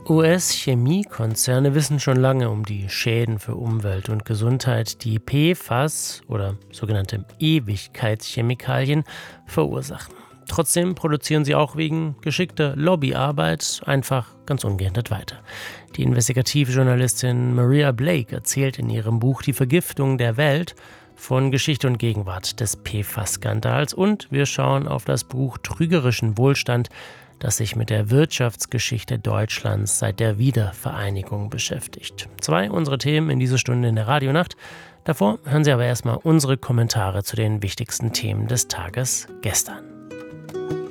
US-Chemiekonzerne wissen schon lange um die Schäden für Umwelt und Gesundheit, die PFAS oder sogenannte Ewigkeitschemikalien verursachen. Trotzdem produzieren sie auch wegen geschickter Lobbyarbeit einfach ganz ungehindert weiter. Die investigative Journalistin Maria Blake erzählt in ihrem Buch Die Vergiftung der Welt von Geschichte und Gegenwart des PFAS-Skandals und wir schauen auf das Buch Trügerischen Wohlstand, das sich mit der Wirtschaftsgeschichte Deutschlands seit der Wiedervereinigung beschäftigt. 2 unserer Themen in dieser Stunde in der Radionacht. Davor hören Sie aber erstmal unsere Kommentare zu den wichtigsten Themen des Tages gestern.